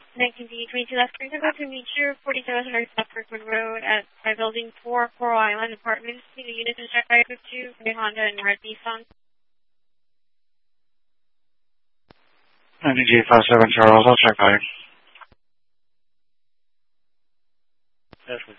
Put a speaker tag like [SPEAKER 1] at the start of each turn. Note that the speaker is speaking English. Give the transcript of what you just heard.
[SPEAKER 1] 19D22 left turn to go to meet you, 4700 South Kirkwood Road at Building 4, Coral Island Apartments. See the units in check by group 2, Gray Honda and Red Nissan.
[SPEAKER 2] 19D57 Charles, I'll check by.
[SPEAKER 3] That's